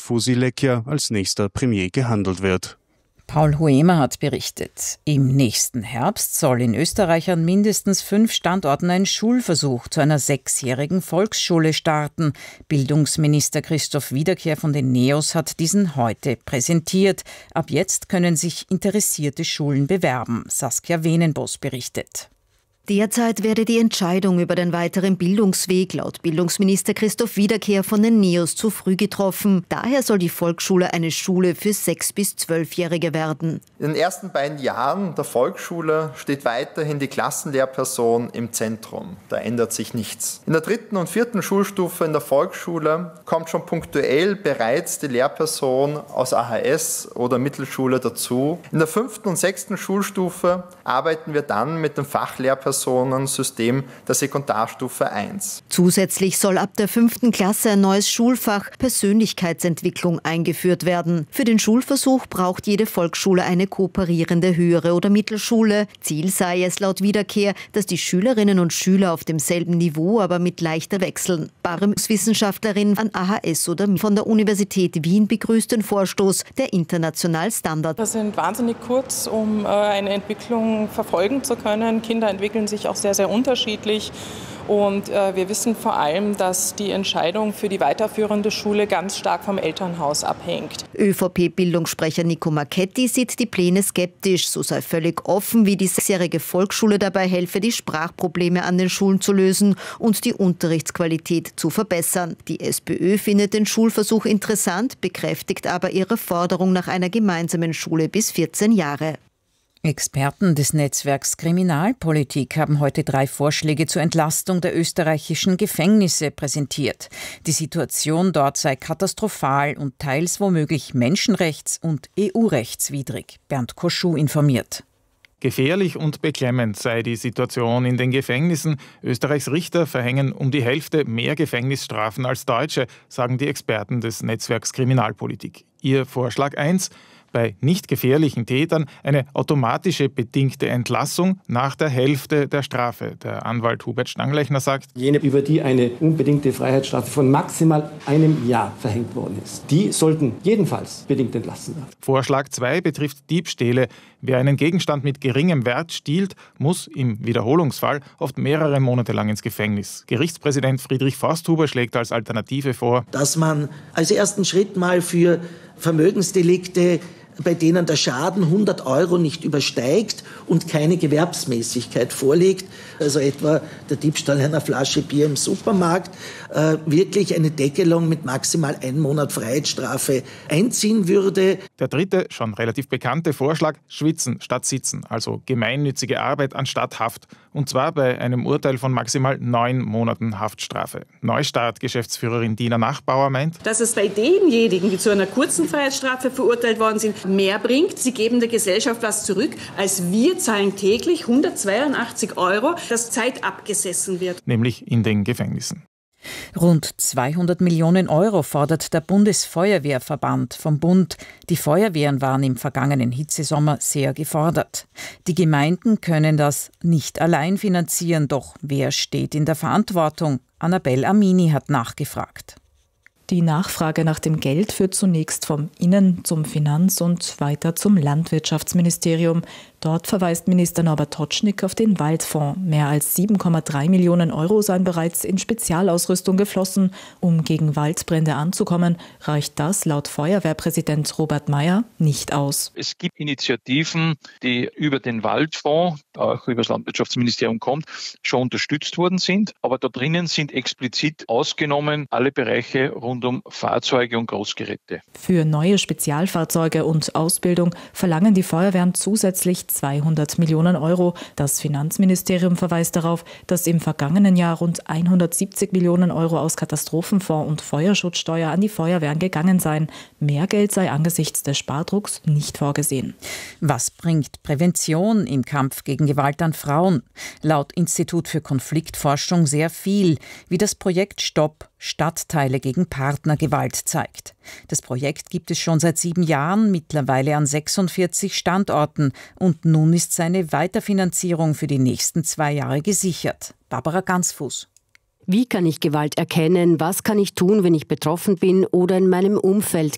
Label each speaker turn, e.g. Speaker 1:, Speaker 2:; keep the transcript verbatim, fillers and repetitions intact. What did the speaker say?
Speaker 1: Fusilek als nächster Premier gehandelt wird.
Speaker 2: Paul Huemer hat berichtet. Im nächsten Herbst soll in Österreich an mindestens fünf Standorten ein Schulversuch zu einer sechsjährigen Volksschule starten. Bildungsminister Christoph Wiederkehr von den NEOS hat diesen heute präsentiert. Ab jetzt können sich interessierte Schulen bewerben. Saskia Wenenbos berichtet.
Speaker 3: Derzeit werde die Entscheidung über den weiteren Bildungsweg laut Bildungsminister Christoph Wiederkehr von den NEOS zu früh getroffen. Daher soll die Volksschule eine Schule für sechs- bis zwölfjährige werden.
Speaker 4: In den ersten beiden Jahren der Volksschule steht weiterhin die Klassenlehrperson im Zentrum. Da ändert sich nichts. In der dritten und vierten Schulstufe in der Volksschule kommt schon punktuell bereits die Lehrperson aus A H S oder Mittelschule dazu. In der fünften und sechsten Schulstufe arbeiten wir dann mit dem Fachlehrpersonen System der Sekundarstufe eins.
Speaker 3: Zusätzlich soll ab der fünften Klasse ein neues Schulfach Persönlichkeitsentwicklung eingeführt werden. Für den Schulversuch braucht jede Volksschule eine kooperierende höhere oder Mittelschule. Ziel sei es laut Wiederkehr, dass die Schülerinnen und Schüler auf demselben Niveau, aber mit leichter wechseln. Wissenschaftlerin an A H S oder von der Universität Wien begrüßt den Vorstoß der international Standard.
Speaker 5: Wir sind wahnsinnig kurz, um eine Entwicklung verfolgen zu können. Kinder entwickeln sich auch sehr, sehr unterschiedlich. Und äh, wir wissen vor allem, dass die Entscheidung für die weiterführende Schule ganz stark vom Elternhaus abhängt.
Speaker 3: ÖVP-Bildungssprecher Nico Marchetti sieht die Pläne skeptisch. So sei völlig offen, wie die sechsjährige Volksschule dabei helfe, die Sprachprobleme an den Schulen zu lösen und die Unterrichtsqualität zu verbessern. Die SPÖ findet den Schulversuch interessant, bekräftigt aber ihre Forderung nach einer gemeinsamen Schule bis vierzehn Jahre.
Speaker 2: Experten des Netzwerks Kriminalpolitik haben heute drei Vorschläge zur Entlastung der österreichischen Gefängnisse präsentiert. Die Situation dort sei katastrophal und teils womöglich menschenrechts- und E U-rechtswidrig. Bernd Koschuh informiert.
Speaker 6: Gefährlich und beklemmend sei die Situation in den Gefängnissen. Österreichs Richter verhängen um die Hälfte mehr Gefängnisstrafen als Deutsche, sagen die Experten des Netzwerks Kriminalpolitik. Ihr Vorschlag eins: bei nicht gefährlichen Tätern eine automatische bedingte Entlassung nach der Hälfte der Strafe. Der Anwalt Hubert Stanglechner sagt:
Speaker 7: Jene, über die eine unbedingte Freiheitsstrafe von maximal einem Jahr verhängt worden ist, die sollten jedenfalls bedingt entlassen werden.
Speaker 6: Vorschlag zwei betrifft Diebstähle. Wer einen Gegenstand mit geringem Wert stiehlt, muss im Wiederholungsfall oft mehrere Monate lang ins Gefängnis. Gerichtspräsident Friedrich Forsthuber schlägt als Alternative vor,
Speaker 8: dass man als ersten Schritt mal für Vermögensdelikte, bei denen der Schaden hundert Euro nicht übersteigt und keine Gewerbsmäßigkeit vorliegt, also etwa der Diebstahl einer Flasche Bier im Supermarkt, äh, wirklich eine Deckelung mit maximal einem Monat Freiheitsstrafe einziehen würde.
Speaker 6: Der dritte, schon relativ bekannte Vorschlag: Schwitzen statt Sitzen, also gemeinnützige Arbeit anstatt Haft. Und zwar bei einem Urteil von maximal neun Monaten Haftstrafe. Neustart-Geschäftsführerin Dina Nachbauer meint,
Speaker 9: dass es bei denjenigen, die zu einer kurzen Freiheitsstrafe verurteilt worden sind, mehr bringt. Sie geben der Gesellschaft was zurück, als wir zahlen täglich hundertzweiundachtzig Euro, dass Zeit abgesessen wird.
Speaker 6: Nämlich in den Gefängnissen.
Speaker 2: Rund zweihundert Millionen Euro fordert der Bundesfeuerwehrverband vom Bund. Die Feuerwehren waren im vergangenen Hitzesommer sehr gefordert. Die Gemeinden können das nicht allein finanzieren, doch wer steht in der Verantwortung? Annabel Amini hat nachgefragt.
Speaker 10: Die Nachfrage nach dem Geld führt zunächst vom Innen- zum Finanz- und weiter zum Landwirtschaftsministerium. Dort verweist Minister Norbert Totschnig auf den Waldfonds. Mehr als sieben Komma drei Millionen Euro seien bereits in Spezialausrüstung geflossen. Um gegen Waldbrände anzukommen, reicht das laut Feuerwehrpräsident Robert Mayer nicht aus.
Speaker 11: Es gibt Initiativen, die über den Waldfonds, auch über das Landwirtschaftsministerium kommt, schon unterstützt worden sind. Aber da drinnen sind explizit ausgenommen alle Bereiche rund um Fahrzeuge und Großgeräte.
Speaker 10: Für neue Spezialfahrzeuge und Ausbildung verlangen die Feuerwehren zusätzlich zweihundert Millionen Euro. Das Finanzministerium verweist darauf, dass im vergangenen Jahr rund hundertsiebzig Millionen Euro aus Katastrophenfonds und Feuerschutzsteuer an die Feuerwehren gegangen seien. Mehr Geld sei angesichts des Spardrucks nicht vorgesehen.
Speaker 2: Was bringt Prävention im Kampf gegen Gewalt an Frauen? Laut Institut für Konfliktforschung sehr viel, wie das Projekt Stopp Stadtteile gegen Partnergewalt zeigt. Das Projekt gibt es schon seit sieben Jahren, mittlerweile an sechsundvierzig Standorten, und nun ist seine Weiterfinanzierung für die nächsten zwei Jahre gesichert. Barbara Gansfuß.
Speaker 12: Wie kann ich Gewalt erkennen? Was kann ich tun, wenn ich betroffen bin oder in meinem Umfeld